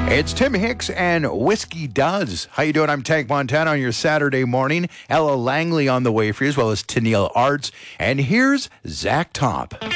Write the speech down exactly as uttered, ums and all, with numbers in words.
It's Tim Hicks and Whiskey Does. How you doing? I'm Tank Montana on your Saturday morning. Ella Langley on the way for you, as well as Tennille Arts. And here's Zach Top.